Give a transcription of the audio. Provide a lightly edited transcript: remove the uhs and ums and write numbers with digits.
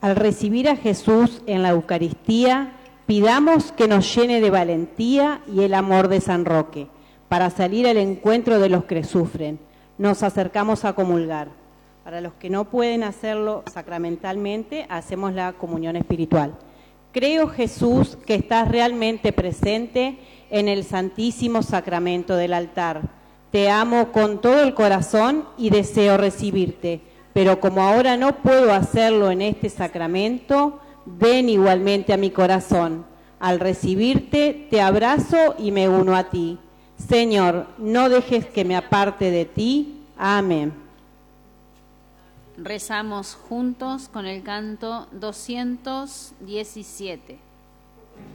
Al recibir a Jesús en la Eucaristía, pidamos que nos llene de valentía y el amor de San Roque, para salir al encuentro de los que sufren. Nos acercamos a comulgar. Para los que no pueden hacerlo sacramentalmente, hacemos la comunión espiritual. Creo, Jesús, que estás realmente presente en el Santísimo Sacramento del altar. Te amo con todo el corazón y deseo recibirte, pero como ahora no puedo hacerlo en este sacramento, ven igualmente a mi corazón. Al recibirte, te abrazo y me uno a ti. Señor, no dejes que me aparte de ti. Amén. Rezamos juntos con el canto 217.